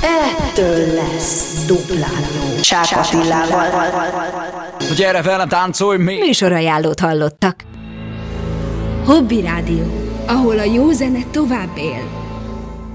Ettől lesz duplán jó. Csák Attilával. Gyere velem, táncolj még! Műsorajánlót hallottak. Hobby Rádió, ahol a jó zene tovább él.